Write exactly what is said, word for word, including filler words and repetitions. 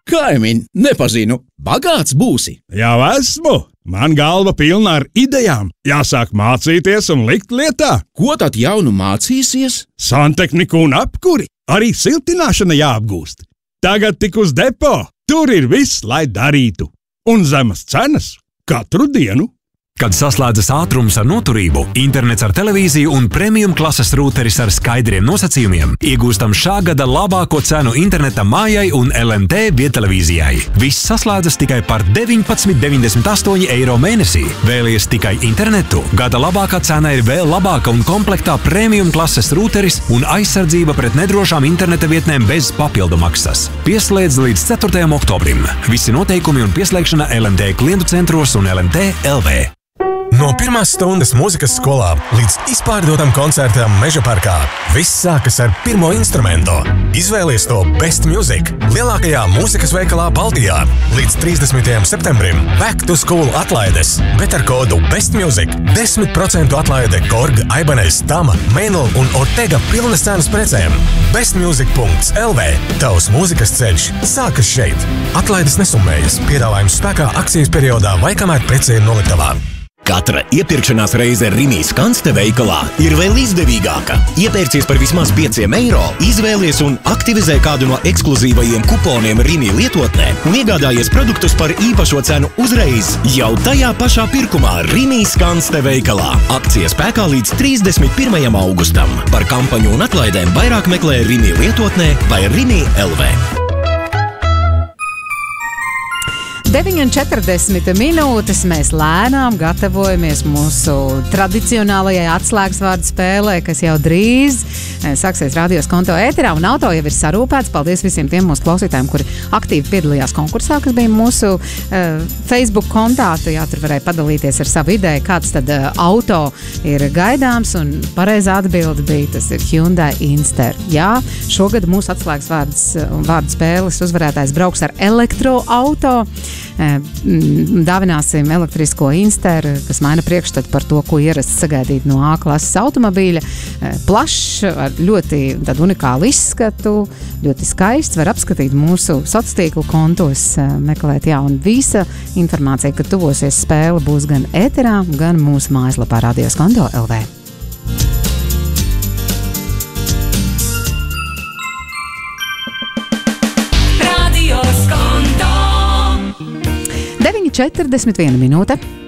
Kaimiņ, nepazinu. Bagāts būsi? Jau esmu. Man galva pilna ar idejām. Jāsāk mācīties un likt lietā. Ko tad jaunu mācīsies? Santehniku un apkuri. Arī siltināšana jāapgūst. Tagad tik uz depo. Tur ir viss, lai darītu. Un zemas cenas katru dienu. Kad saslēdzas ātrums ar noturību, internets ar televīziju un premium klases rūteris ar skaidriem nosacījumiem, iegūstam šā gada labāko cenu interneta mājai un L M T viedtelevīzijai. Viss saslēdzas tikai par deviņpadsmit deviņdesmit astoņi eiro mēnesī. Vēlies tikai internetu? Gada labākā cena ir vēl labāka un komplektā premium klases rūteris un aizsardzība pret nedrošām interneta vietnēm bez papildu maksas. Pieslēdz līdz ceturtajam oktobrim. Visi noteikumi un pieslēgšana L M T klientu centros un L M T L V. No pirmās stundas mūzikas skolā līdz izpārdotam koncertam Meža parkā. Viss sākas ar pirmo instrumentu. Izvēlies to Best Music lielākajā mūzikas veikalā Baltijā. Līdz trīsdesmitajam septembrim Back to School atlaides, bet ar kodu Best Music desmit procentu atlaide Korg, Ibanez, Tama, Mainl un Ortega pilnas cenas precēm. bestmusic punkts L V. Tavs mūzikas ceļš sākas šeit. Atlaides nesummējas. Piedāvājums spēkā akcijas periodā vai kamēr prece ir noliktavā. Katra iepirkšanās reize Rimi Skanste veikalā ir vēl izdevīgāka. Iepērcies par vismaz pieciem eiro, izvēlies un aktivizē kādu no ekskluzīvajiem kuponiem Rimi lietotnē un iegādājies produktus par īpašo cenu uzreiz jau tajā pašā pirkumā Rimi Skanste veikalā. Akcija spēkā līdz trīsdesmit pirmajam augustam. Par kampaņu un atlaidēm vairāk meklē Rimi lietotnē vai Rimi L V. deviņi un četrdesmit minūtes mēs lēnām gatavojamies mūsu tradicionālajai atslēgsvārdu spēlē, kas jau drīz sāksies radios konto ēterā, un auto jau ir sarūpēts. Paldies visiem tiem mūsu klausītājiem, kuri aktīvi piedalījās konkursā, kas bija mūsu uh, Facebook kontā. Jā, tur varēja padalīties ar savu ideju, kāds tad uh, auto ir gaidāms, un pareizā atbilde bija, tas ir Hyundai Inster. Jā, šogad mūsu atslēgsvārds un vārdu spēles uzvarētājs brauks ar elektroauto. Dāvināsim elektrisko Inster, kas maina priekšstatu par to, ko ierasts sagaidīt no A klases automobīļa. Plašs, ar ļoti tādu unikālu izskatu, ļoti skaists, var apskatīt mūsu sociālo tīklu kontos, meklēt, jā, un visa informācija, kad tuvosies spēle, būs gan ēterā, gan mūsu mājaslapā radios konto L V. deviņi četrdesmit viena minūte.